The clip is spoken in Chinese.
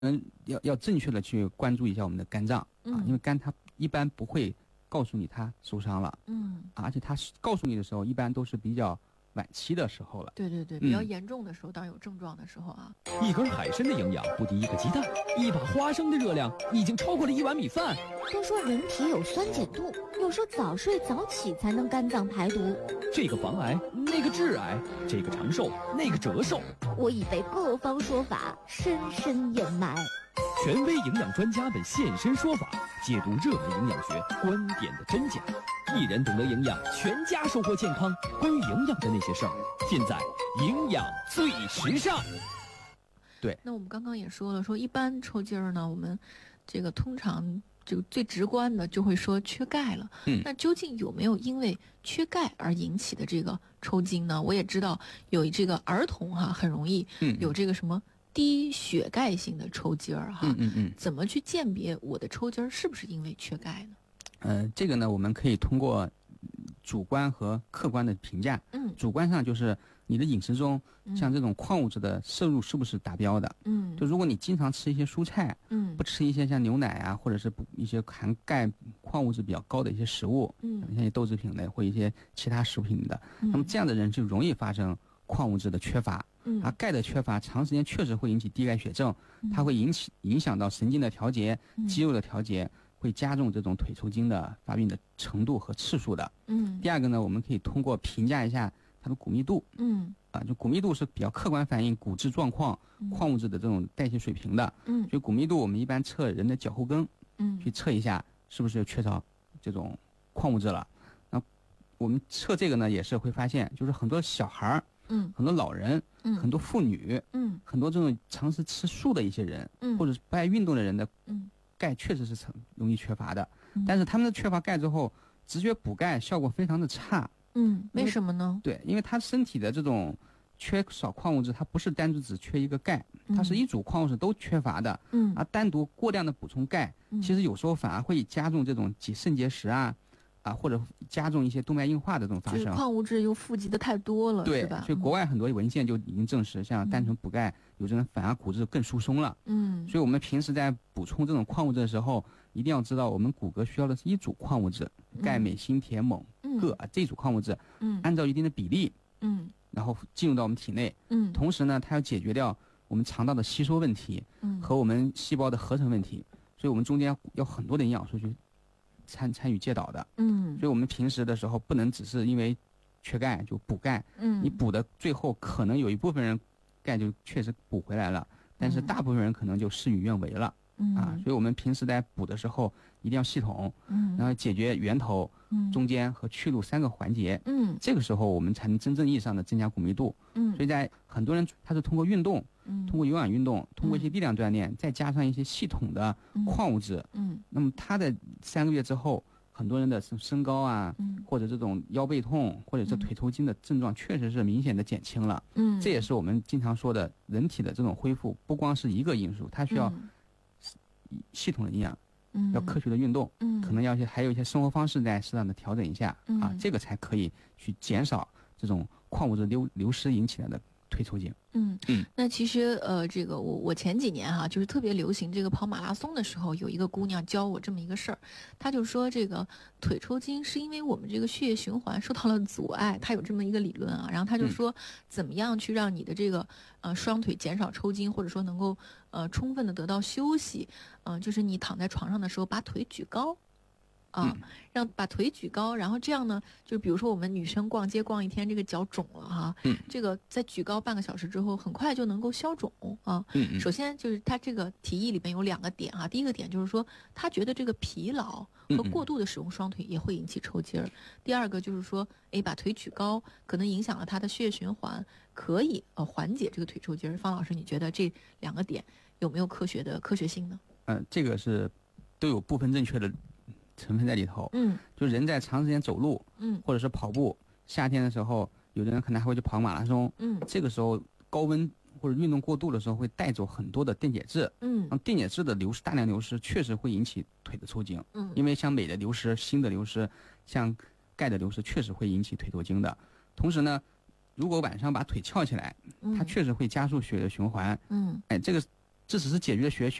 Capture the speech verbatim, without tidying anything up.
嗯，要要正确的去关注一下我们的肝脏啊， 嗯因为肝它一般不会告诉你它受伤了， 嗯， 而且它告诉你的时候，一般都是比较晚期的时候了。 对对对， 嗯比较严重的时候，当有症状的时候啊。 一根海参的营养不敌一个鸡蛋，一把花生的热量已经超过了一碗米饭。 都说人体有酸碱度，有时候早睡早起才能肝脏排毒。 这个防癌，那个致癌，这个长寿，那个折寿。 我已被各方说法深深掩埋。 权威营养专家们现身说法，解读热门营养学观点的真假。一人懂得营养，全家收获健康。关于营养的那些事儿，尽在营养最时尚。 对， 那我们刚刚也说了，说一般抽筋儿呢，我们这个通常这个最直观的就会说缺钙了。 嗯， 那究竟有没有因为缺钙而引起的这个抽筋呢？我也知道有这个儿童哈、很容易有这个什么低血钙性的抽筋儿哈。 嗯嗯嗯。 怎么去鉴别我的抽筋儿是不是因为缺钙呢？ 呃，这个呢，我们可以通过主观和客观的评价。 嗯， 主观上就是你的饮食中，像这种矿物质的摄入是不是达标的？ 嗯， 就如果你经常吃一些蔬菜， 嗯， 不吃一些像牛奶啊，或者是不一些含钙矿物质比较高的一些食物， 嗯， 像一些豆制品类或一些其他食品的， 嗯、 那么这样的人就容易发生矿物质的缺乏。 嗯， 而钙的缺乏长时间确实会引起低钙血症，它会引起影响到神经的调节、肌肉的调节。会加重这种腿抽筋的发病的程度和次数的。 嗯， 第二个呢，我们可以通过评价一下它的骨密度。 嗯， 啊，就骨密度是比较客观反映骨质状况、矿物质的这种代谢水平的。 嗯， 所以骨密度我们一般测人的脚后跟， 嗯， 去测一下是不是缺少这种矿物质了。那我们测这个呢，也是会发现，就是很多小孩儿， 嗯， 很多老人， 嗯， 很多妇女， 嗯， 很多这种常吃吃素的一些人， 嗯， 或者是不爱运动的人的， 嗯。 钙确实是成容易缺乏的， 嗯、 但是他们的缺乏钙之后，直觉补钙效果非常的差。 嗯，为什么呢？ 对，因为他身体的这种缺少矿物质，它不是单独只缺一个钙，它是一组矿物质都缺乏的。 嗯， 而单独过量的补充钙， 嗯、 其实有时候反而会加重这种肾结石啊。啊，或者加重一些动脉硬化的这种发生， 就是矿物质又富集的太多了， 对， 是吧？ 所以国外很多文献就已经证实，像单纯补钙，有的人反而骨质更疏松了。 嗯， 所以我们平时在补充这种矿物质的时候，一定要知道我们骨骼需要的是一组矿物质，钙、镁、锌、铁、锰、铬啊这组矿物质， 嗯， 按照一定的比例， 嗯， 然后进入到我们体内， 嗯， 同时呢，它要解决掉我们肠道的吸收问题，嗯，和我们细胞的合成问题，所以我们中间要很多的营养素去。参参与介导的， 嗯， 所以我们平时的时候不能只是因为缺钙就补钙， 嗯， 你补的最后可能有一部分人钙就确实补回来了，但是大部分人可能就事与愿违了， 嗯啊，所以我们平时在补的时候一定要系统， 嗯， 然后解决源头、 嗯、 中间和去路三个环节， 嗯， 这个时候我们才能真正意义上的增加骨密度， 嗯， 所以在很多人他是通过运动。 嗯， 通过有氧运动，通过一些力量锻炼，嗯、再加上一些系统的矿物质， 嗯， 那么他的三个月之后，很多人的身高啊， 嗯， 或者这种腰背痛，或者是腿抽筋的症状，确实是明显的减轻了。 嗯， 这也是我们经常说的，人体的这种恢复不光是一个因素，它需要系统的营养， 嗯， 要科学的运动， 嗯， 可能要些还有一些生活方式在适当的调整一下， 嗯、 啊，这个才可以去减少这种矿物质流流失引起来的腿抽筋。 嗯嗯，那其实呃，这个我我前几年哈、啊，就是特别流行这个跑马拉松的时候，有一个姑娘教我这么一个事儿，她就说这个腿抽筋是因为我们这个血液循环受到了阻碍，她有这么一个理论啊。然后她就说，怎么样去让你的这个呃双腿减少抽筋，或者说能够呃充分的得到休息，嗯、呃，就是你躺在床上的时候把腿举高。啊，让把腿举高，然后这样呢，就比如说我们女生逛街逛一天，这个脚肿了哈， 嗯， 这个在举高半个小时之后，很快就能够消肿啊。 嗯， 首先就是他这个提议里面有两个点哈，第一个点就是说，他觉得这个疲劳和过度的使用双腿也会引起抽筋儿。嗯、第二个就是说，哎，把腿举高可能影响了他的血液循环，可以呃缓解这个腿抽筋儿。方老师，你觉得这两个点有没有科学的科学性呢？ 嗯、呃，这个是都有部分正确的成分在里头， 嗯， 就人在长时间走路， 嗯， 或者是跑步，夏天的时候，有的人可能还会去跑马拉松， 嗯， 这个时候高温或者运动过度的时候，会带走很多的电解质， 嗯， 电解质的流失大量流失，确实会引起腿的抽筋， 嗯， 因为像镁的流失、锌的流失，像钙的流失，确实会引起腿抽筋的。同时呢，如果晚上把腿翘起来，它确实会加速血液循环， 嗯， 哎，这个。 这只是解决了血